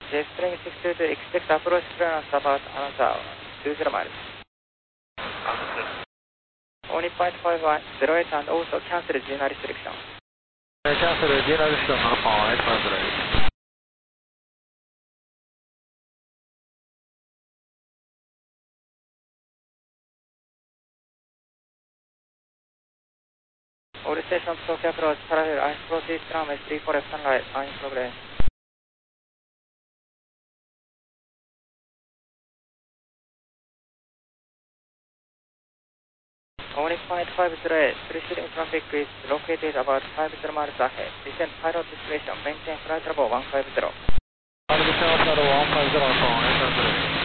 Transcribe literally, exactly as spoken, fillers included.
J Spring six two two, expect approach clearance about another two zero miles. Only point five one, zero eight and also cancel G N A restriction. Cancel G N A restriction on point five zero eight. All stations Tokyo approach, parallel ice approach east runway three four left and right, are in progress. Only point five zero eight, preceding traffic is located about five zero miles ahead. Descend pilot situation, maintain flight level one five zero. Descend flight level one five zero,